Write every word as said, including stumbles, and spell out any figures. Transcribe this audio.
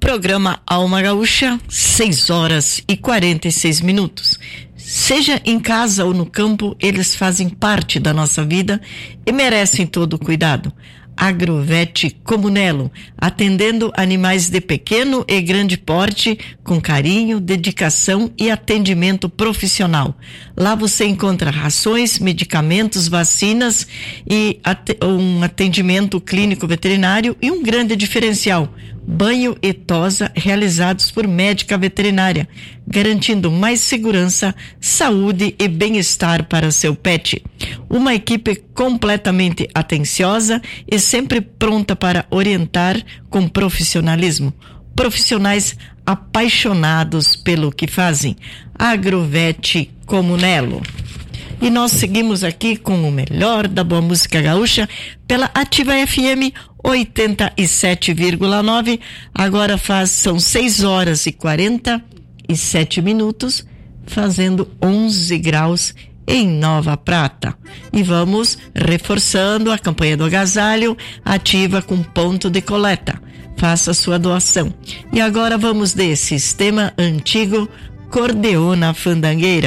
Programa Alma Gaúcha, seis horas e quarenta e seis minutos. Seja em casa ou no campo, eles fazem parte da nossa vida e merecem todo o cuidado. Agrovet Comunelo, atendendo animais de pequeno e grande porte, com carinho, dedicação e atendimento profissional. Lá você encontra rações, medicamentos, vacinas e um atendimento clínico veterinário e um grande diferencial: banho e tosa realizados por médica veterinária, garantindo mais segurança, saúde e bem-estar para seu pet. Uma equipe completamente atenciosa e sempre pronta para orientar com profissionalismo. Profissionais apaixonados pelo que fazem. Agrovet Comunelo. E nós seguimos aqui com o melhor da boa música gaúcha pela Ativa F M oitenta e sete vírgula nove. Agora faz, são seis horas e quarenta e sete minutos, fazendo onze graus em Nova Prata. E vamos reforçando a campanha do agasalho ativa com ponto de coleta. Faça sua doação. E agora vamos de Sistema Antigo Cordeona Fandangueira.